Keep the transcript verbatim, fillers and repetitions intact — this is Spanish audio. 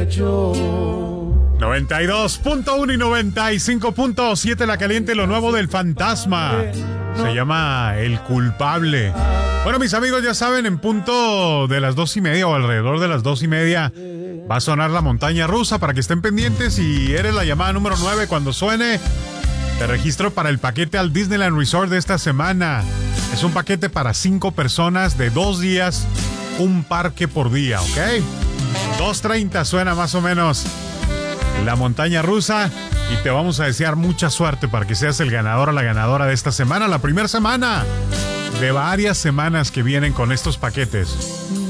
noventa y dos punto uno y noventa y cinco punto siete La Caliente, lo nuevo del Fantasma. Se llama El Culpable. Bueno, mis amigos, ya saben, en punto de las dos y media o alrededor de las dos y media va a sonar la montaña rusa para que estén pendientes. Y eres la llamada número nueve cuando suene. Te registro para el paquete al Disneyland Resort de esta semana. Es un paquete para cinco personas de dos días, un parque por día, ¿ok? dos treinta suena más o menos la montaña rusa y te vamos a desear mucha suerte para que seas el ganador o la ganadora de esta semana, la primera semana de varias semanas que vienen con estos paquetes.